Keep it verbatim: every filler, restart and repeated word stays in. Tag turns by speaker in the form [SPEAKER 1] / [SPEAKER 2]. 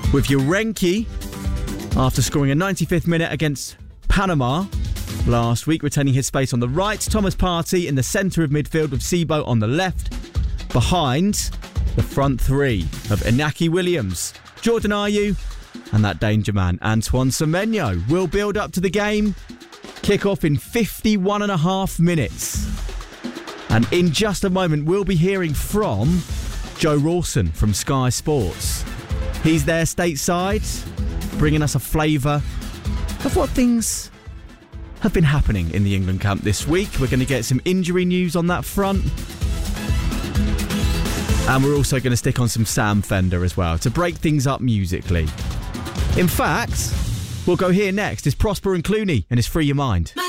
[SPEAKER 1] with Jurenki after scoring a ninety-fifth minute against Panama last week, retaining his space on the right. Thomas Partey in the centre of midfield with Sibo on the left, behind the front three of Inaki Williams, Jordan Ayew and that danger man Antoine Semenyo. Will build up to the game. Kick off in fifty-one and a half minutes. And in just a moment we'll be hearing from Joe Rawson from Sky Sports. He's there stateside, bringing us a flavour of what things have been happening in the England camp this week. We're going to get some injury news on that front. And we're also going to stick on some Sam Fender as well to break things up musically. In fact, we'll go here next. It's Prosper and Clooney and it's Free Your Mind.